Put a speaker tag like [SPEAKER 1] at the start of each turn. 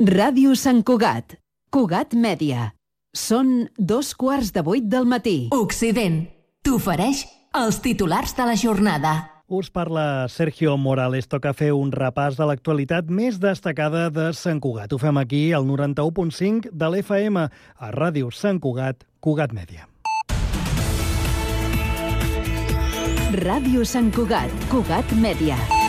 [SPEAKER 1] Ràdio Sant Cugat. Cugat Mèdia. Són 2:15 del matí.
[SPEAKER 2] Occident t'ofereix els titulars de la jornada.
[SPEAKER 3] Us parla Sergio Morales. Toca fer un repàs de l'actualitat més destacada de Sant Cugat. Ho fem aquí, al 91.5 de l'FM, a Ràdio Sant Cugat, Cugat Mèdia.
[SPEAKER 1] Ràdio Sant Cugat, Cugat Mèdia.